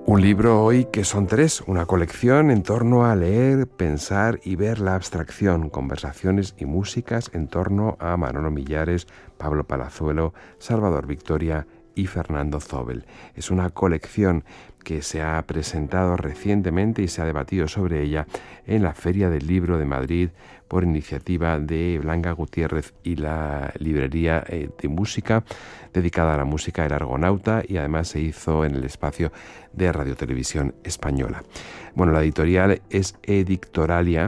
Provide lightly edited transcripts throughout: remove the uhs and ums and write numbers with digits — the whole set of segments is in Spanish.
Un libro hoy que son tres, una colección en torno a leer, pensar y ver la abstracción, conversaciones y músicas en torno a Manolo Millares, Pablo Palazuelo, Salvador Victoria y Fernando Zóbel. Es una colección que se ha presentado recientemente y se ha debatido sobre ella en la Feria del Libro de Madrid por iniciativa de Blanca Gutiérrez y la librería de música dedicada a la música El Argonauta, y además se hizo en el espacio de Radio Televisión Española. Bueno, la editorial es Edictoralia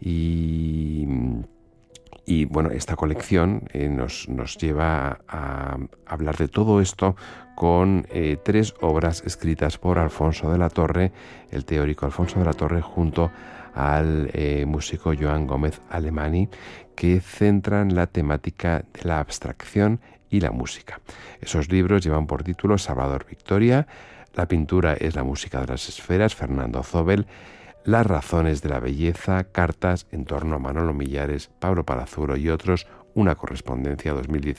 y bueno, esta colección nos lleva a hablar de todo esto con tres obras escritas por Alfonso de la Torre, el teórico Alfonso de la Torre, junto al músico Joan Gómez Alemany, que centran la temática de la abstracción y la música. Esos libros llevan por título Salvador Victoria, La pintura es la música de las esferas, Fernando Zóbel, Las razones de la belleza, cartas en torno a Manolo Millares, Pablo Palazuelo y otros, una correspondencia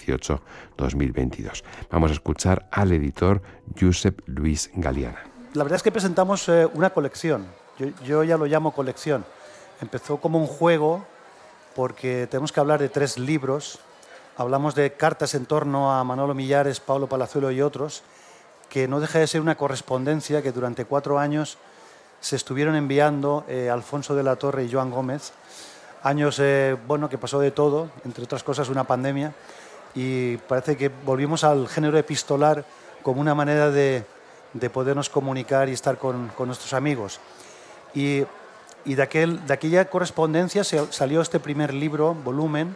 2018-2022. Vamos a escuchar al editor Josep Luis Galiana. La verdad es que presentamos una colección. Yo ya lo llamo colección. Empezó como un juego porque tenemos que hablar de tres libros. Hablamos de cartas en torno a Manolo Millares, Pablo Palazuelo y otros, que no deja de ser una correspondencia que durante 4 años se estuvieron enviando Alfonso de la Torre y Joan Gómez. Años que pasó de todo, entre otras cosas una pandemia, y parece que volvimos al género epistolar como una manera de podernos comunicar y estar con nuestros amigos. Y de aquella correspondencia salió este primer libro, volumen,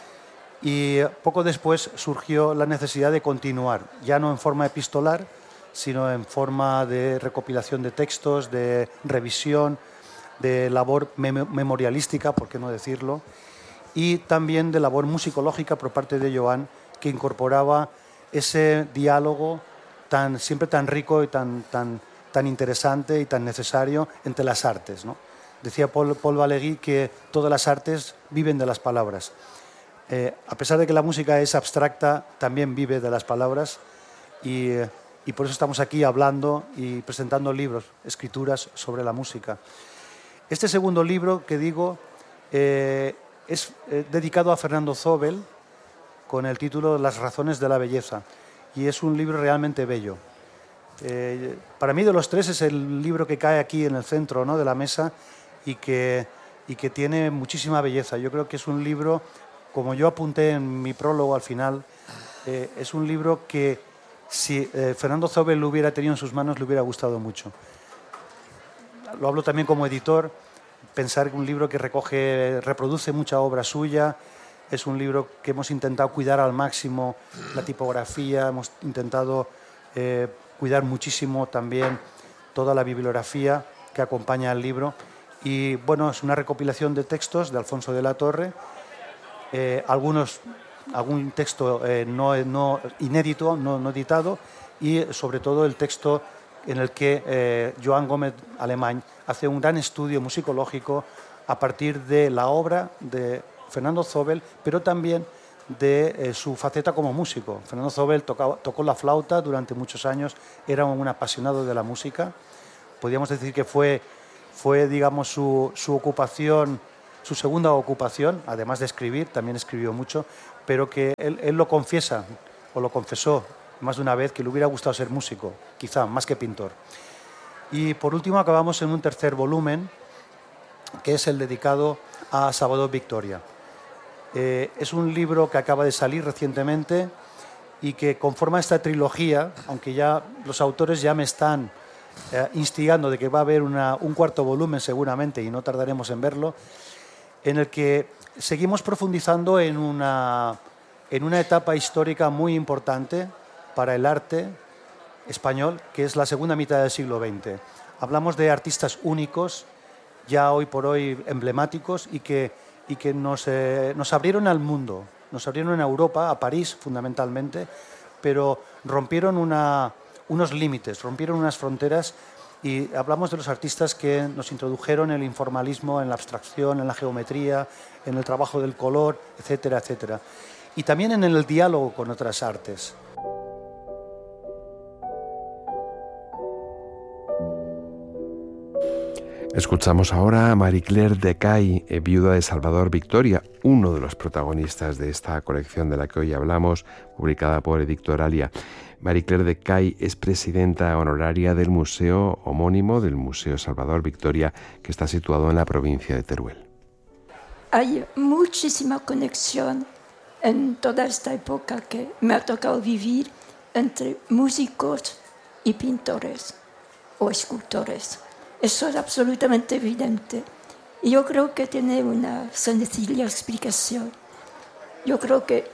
y poco después surgió la necesidad de continuar, ya no en forma epistolar, sino en forma de recopilación de textos, de revisión, de labor memorialística, por qué no decirlo, y también de labor musicológica por parte de Joan, que incorporaba ese diálogo siempre tan rico y tan interesante y tan necesario entre las artes, ¿no? Decía Paul Valéry que todas las artes viven de las palabras. A pesar de que la música es abstracta, también vive de las palabras, y por eso estamos aquí hablando y presentando libros, escrituras sobre la música. Este segundo libro que digo es dedicado a Fernando Zóbel, con el título Las razones de la belleza, y es un libro realmente bello. Para mí, de los tres, es el libro que cae aquí en el centro, ¿no?, de la mesa, y que tiene muchísima belleza. Yo creo que es un libro, como yo apunté en mi prólogo al final, es un libro que si Fernando Zóbel lo hubiera tenido en sus manos, le hubiera gustado mucho. Lo hablo también como editor, pensar que un libro que reproduce mucha obra suya, es un libro que hemos intentado cuidar al máximo la tipografía, hemos intentado cuidar muchísimo también toda la bibliografía que acompaña al libro. Y bueno, es una recopilación de textos de Alfonso de la Torre, algún texto no inédito, no editado, y sobre todo el texto en el que Joan Gómez Alemany hace un gran estudio musicológico a partir de la obra de Fernando Zóbel, pero también de su faceta como músico. Fernando Zóbel tocó la flauta durante muchos años, era un apasionado de la música. Podríamos decir que fue digamos, su ocupación, su segunda ocupación, además de escribir, también escribió mucho, pero que él lo confiesa, o lo confesó más de una vez, que le hubiera gustado ser músico, quizá, más que pintor. Y por último acabamos en un tercer volumen, que es el dedicado a Salvador Victoria. Es un libro que acaba de salir recientemente y que conforma esta trilogía, aunque ya los autores ya me están instigando de que va a haber un cuarto volumen seguramente, y no tardaremos en verlo, en el que seguimos profundizando en una etapa histórica muy importante para el arte español, que es la segunda mitad del siglo XX. Hablamos de artistas únicos, ya hoy por hoy emblemáticos, y que nos abrieron al mundo, nos abrieron a Europa, a París fundamentalmente, pero rompieron unos límites, rompieron unas fronteras, y hablamos de los artistas que nos introdujeron el informalismo, en la abstracción, en la geometría, en el trabajo del color, etcétera, etcétera. Y también en el diálogo con otras artes. Escuchamos ahora a Marie-Claire Decay, viuda de Salvador Victoria, uno de los protagonistas de esta colección de la que hoy hablamos, publicada por Edictoralia. Marie-Claire Decay es presidenta honoraria del museo homónimo, del Museo Salvador Victoria, que está situado en la provincia de Teruel. Hay muchísima conexión en toda esta época que me ha tocado vivir entre músicos y pintores o escultores. Eso es absolutamente evidente. Y yo creo que tiene una sencilla explicación. Yo creo que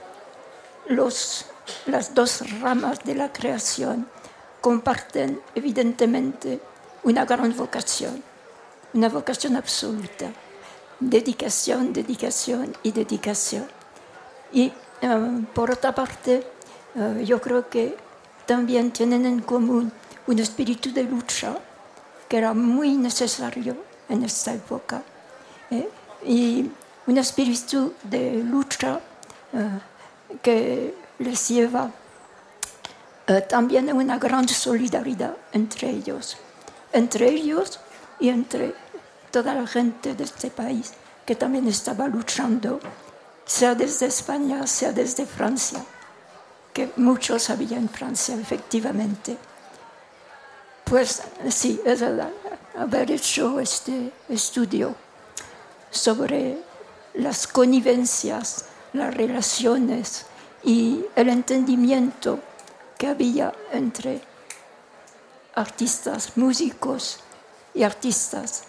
las dos ramas de la creación comparten evidentemente una gran vocación, una vocación absoluta. Dedicación, dedicación y dedicación. Y por otra parte, yo creo que también tienen en común un espíritu de lucha que era muy necesario en esta época, y un espíritu de lucha que les lleva también a una gran solidaridad entre ellos y entre toda la gente de este país que también estaba luchando, sea desde España, sea desde Francia, que muchos había en Francia, efectivamente. Pues sí, es verdad, haber hecho este estudio sobre las connivencias, las relaciones y el entendimiento que había entre artistas, músicos y artistas,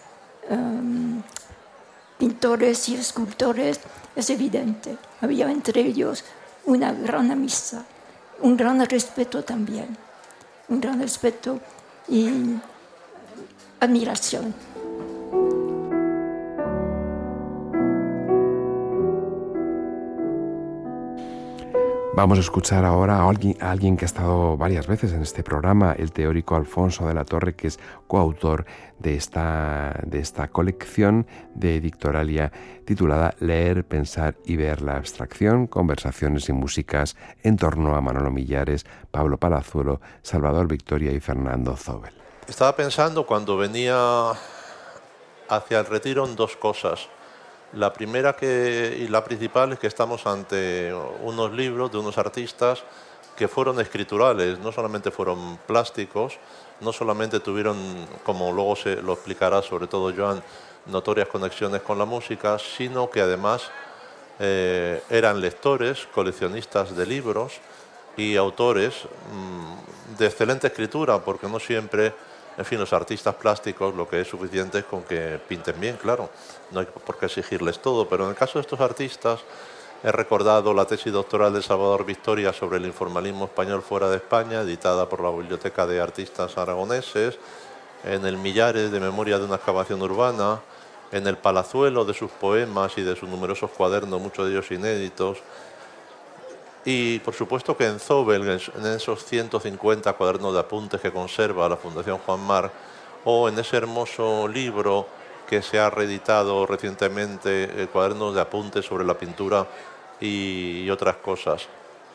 pintores y escultores, es evidente. Había entre ellos una gran amistad, un gran respeto también, un gran respeto y admiración. Vamos a escuchar ahora a alguien que ha estado varias veces en este programa, el teórico Alfonso de la Torre, que es coautor de esta colección de Edictoralia titulada Leer, Pensar y Ver la Abstracción, conversaciones y músicas en torno a Manolo Millares, Pablo Palazuelo, Salvador Victoria y Fernando Zóbel. Estaba pensando cuando venía hacia el retiro en dos cosas. La primera y la principal es que estamos ante unos libros de unos artistas que fueron escriturales, no solamente fueron plásticos, no solamente tuvieron, como luego se lo explicará sobre todo Joan, notorias conexiones con la música, sino que además eran lectores, coleccionistas de libros y autores de excelente escritura, porque no siempre... En fin, los artistas plásticos lo que es suficiente es con que pinten bien, claro. No hay por qué exigirles todo, pero en el caso de estos artistas he recordado la tesis doctoral de Salvador Victoria sobre el informalismo español fuera de España, editada por la Biblioteca de Artistas Aragoneses, en el Millares de Memoria de una excavación urbana, en el Palazuelo de sus poemas y de sus numerosos cuadernos, muchos de ellos inéditos, y por supuesto que en Zóbel, en esos 150 cuadernos de apuntes que conserva la Fundación Juan Mar, o en ese hermoso libro que se ha reeditado recientemente, cuadernos de apuntes sobre la pintura y otras cosas.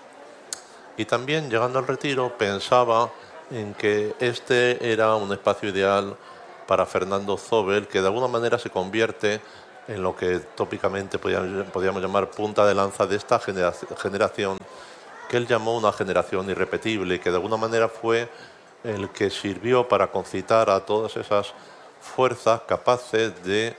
Y también, llegando al retiro, pensaba en que este era un espacio ideal para Fernando Zóbel, que de alguna manera se convierte en lo que tópicamente podríamos llamar punta de lanza de esta generación, que él llamó una generación irrepetible, y que de alguna manera fue el que sirvió para concitar a todas esas fuerzas capaces de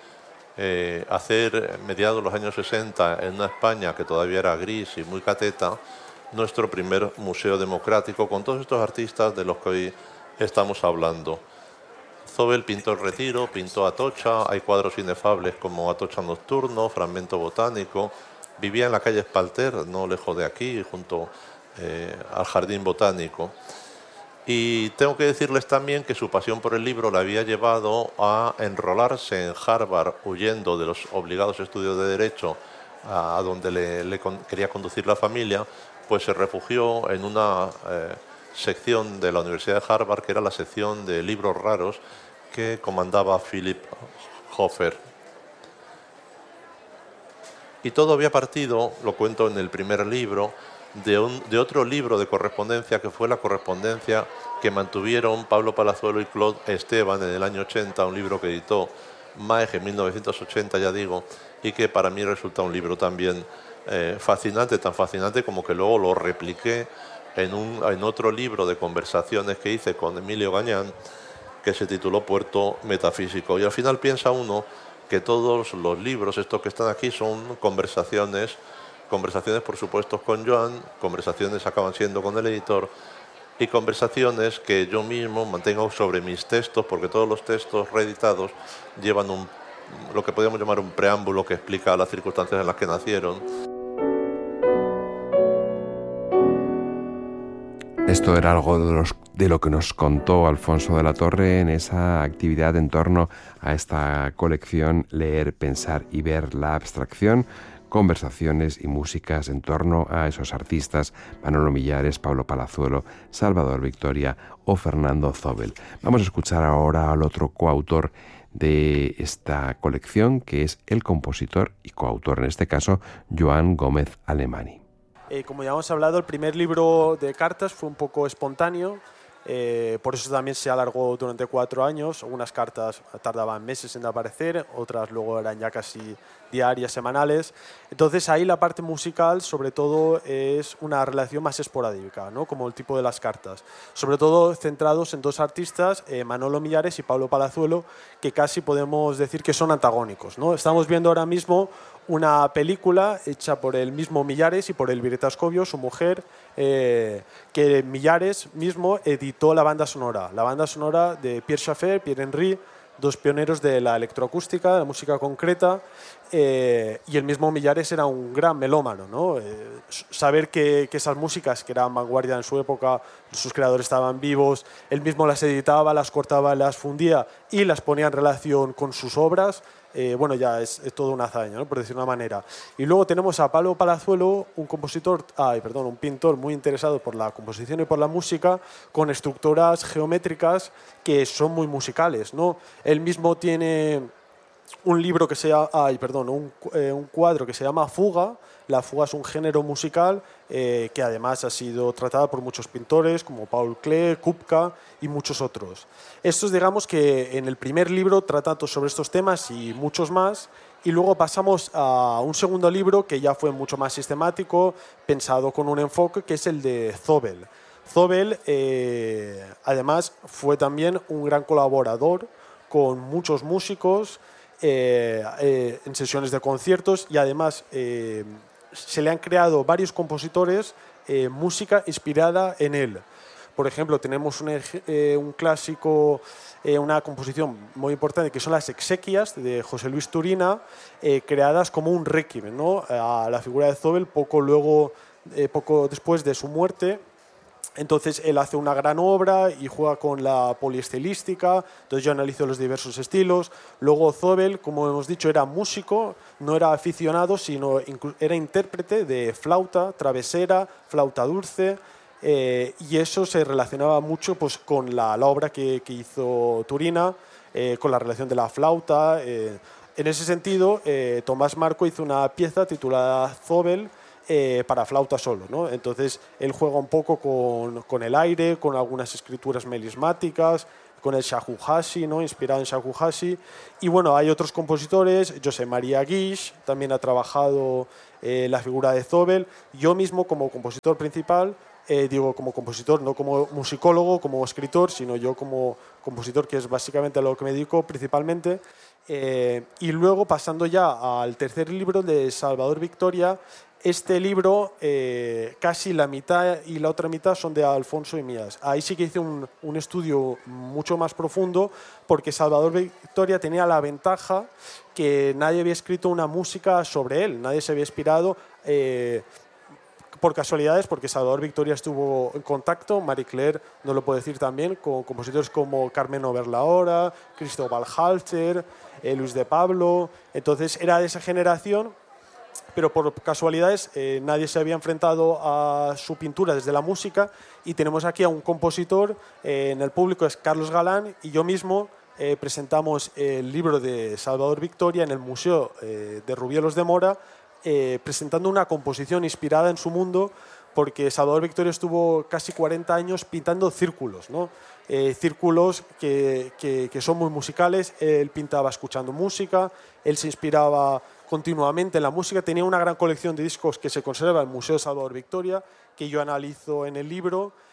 hacer, mediados de los años 60, en una España que todavía era gris y muy cateta, nuestro primer museo democrático, con todos estos artistas de los que hoy estamos hablando. Zóbel pintó el Retiro, pintó Atocha, hay cuadros inefables como Atocha Nocturno, Fragmento Botánico. Vivía en la calle Espalter, no lejos de aquí, junto al Jardín Botánico. Y tengo que decirles también que su pasión por el libro le había llevado a enrolarse en Harvard, huyendo de los obligados estudios de Derecho, a donde le quería conducir la familia, pues se refugió en una sección de la Universidad de Harvard, que era la sección de libros raros que comandaba Philip Hofer. Y todo había partido, lo cuento en el primer libro, de otro libro de correspondencia, que fue la correspondencia que mantuvieron Pablo Palazuelo y Claude Esteban en el año 80, un libro que editó Maeg en 1980, ya digo, y que para mí resulta un libro también fascinante, tan fascinante como que luego lo repliqué en otro libro de conversaciones que hice con Emilio Gañán, que se tituló Puerto Metafísico. Y al final piensa uno que todos los libros, estos que están aquí, son conversaciones por supuesto con Joan, conversaciones acaban siendo con el editor, y conversaciones que yo mismo mantengo sobre mis textos, porque todos los textos reeditados llevan lo que podríamos llamar un preámbulo que explica las circunstancias en las que nacieron. Esto era algo de lo que nos contó Alfonso de la Torre en esa actividad en torno a esta colección Leer, Pensar y Ver la Abstracción, conversaciones y músicas en torno a esos artistas, Manolo Millares, Pablo Palazuelo, Salvador Victoria o Fernando Zóbel. Vamos a escuchar ahora al otro coautor de esta colección, que es el compositor y coautor, en este caso, Joan Gómez Alemany. Como ya hemos hablado, el primer libro de cartas fue un poco espontáneo, por eso también se alargó durante 4 años. Algunas cartas tardaban meses en aparecer, otras luego eran ya casi diarias, semanales. Entonces ahí la parte musical sobre todo es una relación más esporádica, ¿no? Como el tipo de las cartas. Sobre todo centrados en 2 artistas, Manolo Millares y Pablo Palazuelo, que casi podemos decir que son antagónicos, ¿no? Estamos viendo ahora mismo una película hecha por el mismo Millares y por Elvireta Ascobio, su mujer, que Millares mismo editó la banda sonora de Pierre Schaeffer, Pierre Henry, 2 pioneros de la electroacústica, de la música concreta, y el mismo Millares era un gran melómano, ¿no? Saber que esas músicas, que eran vanguardia en su época, sus creadores estaban vivos, él mismo las editaba, las cortaba, las fundía y las ponía en relación con sus obras, bueno, ya es toda una hazaña, ¿no? Por decirlo de una manera. Y luego tenemos a Pablo Palazuelo, un pintor muy interesado por la composición y por la música, con estructuras geométricas que son muy musicales, ¿no? Él mismo tiene un libro que se llama, un cuadro que se llama Fuga. La fuga es un género musical que además ha sido tratado por muchos pintores como Paul Klee, Kupka y muchos otros. Estos, digamos que en el primer libro tratan sobre estos temas y muchos más, y luego pasamos a un segundo libro que ya fue mucho más sistemático, pensado con un enfoque, que es el de Zóbel. Zóbel además fue también un gran colaborador con muchos músicos en sesiones de conciertos, y además se le han creado varios compositores música inspirada en él. Por ejemplo, tenemos un clásico, una composición muy importante, que son las exequias de José Luis Turina, creadas como un requiem, ¿no? A la figura de Zóbel poco después de su muerte. Entonces él hace una gran obra y juega con la poliestilística. Entonces yo analizo los diversos estilos. Luego Zóbel, como hemos dicho, era músico, no era aficionado, sino era intérprete de flauta travesera, flauta dulce, y eso se relacionaba mucho, pues, con la obra que hizo Turina, con la relación de la flauta. En ese sentido, Tomás Marco hizo una pieza titulada Zóbel, para flauta solo, ¿no? Entonces él juega un poco con el aire, con algunas escrituras melismáticas, con el shakuhachi, ¿no? Inspirado en shakuhachi. Y bueno, hay otros compositores, José María Guix también ha trabajado la figura de Zóbel. Yo mismo, como compositor principal, digo como compositor, no como musicólogo, como escritor, sino yo como compositor, que es básicamente a lo que me dedico principalmente. Y luego, pasando ya al tercer libro de Salvador Victoria, este libro, casi la mitad y la otra mitad son de Alfonso y mías. Ahí sí que hice un estudio mucho más profundo, porque Salvador Victoria tenía la ventaja que nadie había escrito una música sobre él, nadie se había inspirado por casualidades, porque Salvador Victoria estuvo en contacto, Marie Claire nos lo puede decir también, con compositores como Carmen Overlaora, Cristóbal Halter, Luis de Pablo. Entonces era de esa generación, pero por casualidades nadie se había enfrentado a su pintura desde la música, y tenemos aquí a un compositor, en el público es Carlos Galán, y yo mismo presentamos el libro de Salvador Victoria en el Museo de Rubielos de Mora, presentando una composición inspirada en su mundo, porque Salvador Victoria estuvo casi 40 años pintando círculos, ¿no? Círculos que son muy musicales. Él pintaba escuchando música, él se inspiraba continuamente en la música, tenía una gran colección de discos que se conserva en el Museo de Salvador Victoria, que yo analizo en el libro,